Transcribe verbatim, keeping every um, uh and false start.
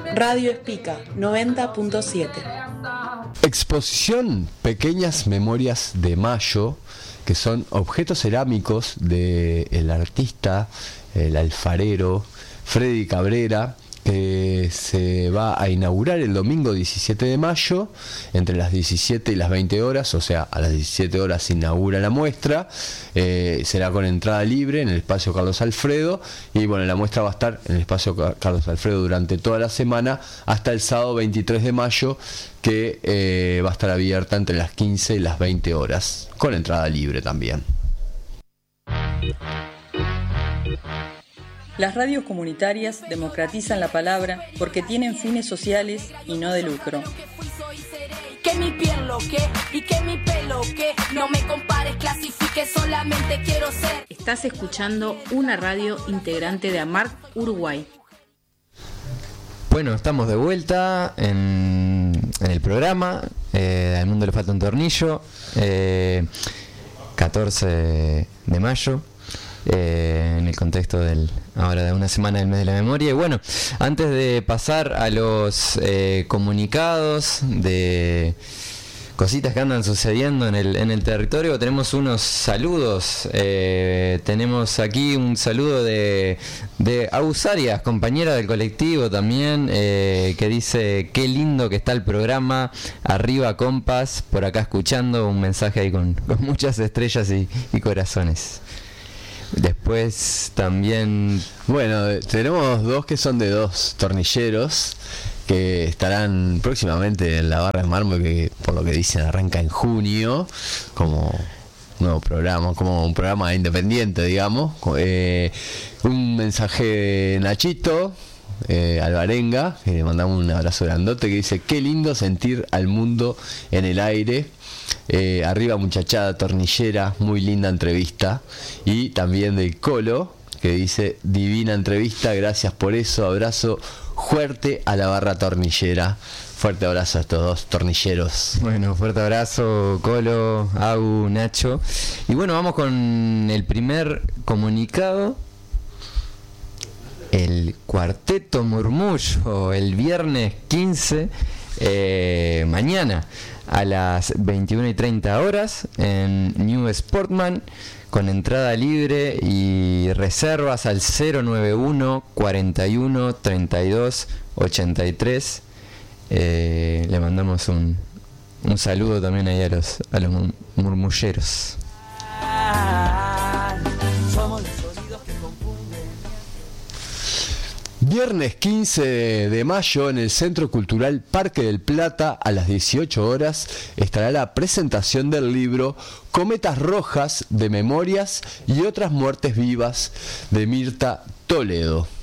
Radio Espica noventa punto siete. Exposición Pequeñas Memorias de Mayo, que son objetos cerámicos del artista, el alfarero Freddy Cabrera, que se va a inaugurar el domingo diecisiete de mayo entre las diecisiete y las veinte horas, o sea, a las diecisiete horas se inaugura la muestra, eh, será con entrada libre en el espacio Carlos Alfredo, y bueno, la muestra va a estar en el espacio Carlos Alfredo durante toda la semana hasta el sábado veintitrés de mayo, que eh, va a estar abierta entre las quince y las veinte horas, con entrada libre también. Las radios comunitarias democratizan la palabra porque tienen fines sociales y no de lucro. Que mi piel lo que y que mi pelo que no me compares, clasifique, solamente quiero ser. Estás escuchando una radio integrante de AMARC Uruguay. Bueno, estamos de vuelta en, en el programa. Eh, al mundo le falta un tornillo. Eh, catorce de mayo. Eh, en el contexto del ahora de una semana del mes de la memoria. Y bueno, antes de pasar a los eh, comunicados de cositas que andan sucediendo en el en el territorio, tenemos unos saludos. Eh, tenemos aquí un saludo de de Agus Arias, compañera del colectivo también, eh, que dice: qué lindo que está el programa, arriba compas, por acá escuchando. Un mensaje ahí con, con muchas estrellas y, y corazones. Después también... Bueno, tenemos dos que son de dos tornilleros que estarán próximamente en la Barra de Mármol, que por lo que dicen arranca en junio, como nuevo programa, como un programa independiente, digamos. Eh, un mensaje de Nachito eh, Alvarenga, que le mandamos un abrazo grandote, que dice: qué lindo sentir al mundo en el aire. Eh, arriba muchachada tornillera, muy linda entrevista. Y también del Colo, que dice: divina entrevista, gracias por eso, abrazo fuerte a la barra tornillera. Fuerte abrazo a estos dos tornilleros. Bueno, fuerte abrazo, Colo, Agu, Nacho. Y bueno, vamos con el primer comunicado. El Cuarteto Murmullo, el viernes quince, eh, mañana a las veintiuna y treinta horas en New Sportman, con entrada libre y reservas al cero noventa y uno, cuarenta y uno, treinta y dos, ochenta y tres. Eh, le mandamos un, un saludo también ahí a los, a los murmulleros. Viernes quince de mayo en el Centro Cultural Parque del Plata a las dieciocho horas estará la presentación del libro Cometas Rojas de Memorias y otras muertes vivas de Mirta Toledo.